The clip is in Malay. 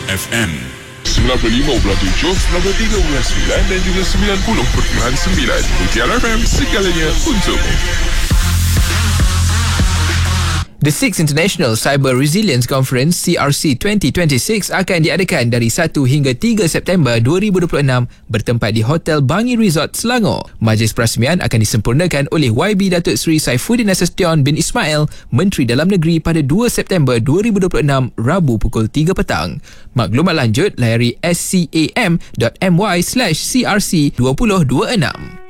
FM 95.7, 93.9 dan juga 90.9. Mutiara FM, segalanya untukmu. The 6th International Cyber Resilience Conference CRC 2026 akan diadakan dari 1 hingga 3 September 2026 bertempat di Hotel Bangi Resort, Selangor. Majlis perasmian akan disempurnakan oleh YB Datuk Seri Saifuddin Nasution bin Ismail, Menteri Dalam Negeri pada 2 September 2026, Rabu pukul 3 petang. Maklumat lanjut layari scam.my/crc2026.